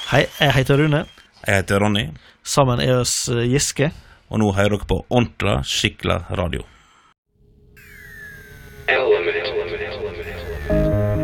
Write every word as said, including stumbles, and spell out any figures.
Hei, jeg heter Rune. Jeg heter Ronny. Sammen er oss Giske. Og nå hører dere på ordentlig skikkelig radio.